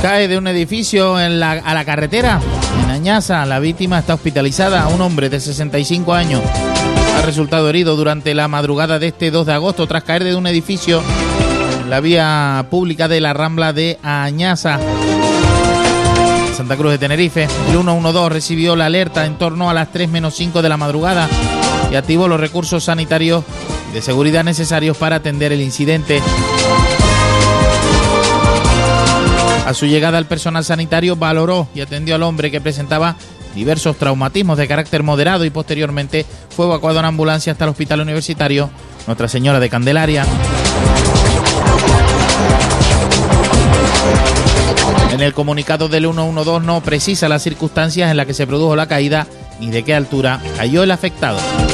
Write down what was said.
Cae de un edificio a la carretera en Añasa. La víctima está hospitalizada. Un hombre de 65 años ha resultado herido durante la madrugada de este 2 de agosto tras caer de un edificio en la vía pública de la Rambla de Añasa, Santa Cruz de Tenerife. El 112 recibió la alerta en torno a las 3 menos 5 de la madrugada y activó los recursos sanitarios de seguridad necesarios para atender el incidente. A su llegada, el personal sanitario valoró y atendió al hombre, que presentaba diversos traumatismos de carácter moderado, y posteriormente fue evacuado en ambulancia hasta el Hospital Universitario Nuestra Señora de Candelaria. En el comunicado del 112 no precisa las circunstancias en las que se produjo la caída ni de qué altura cayó el afectado.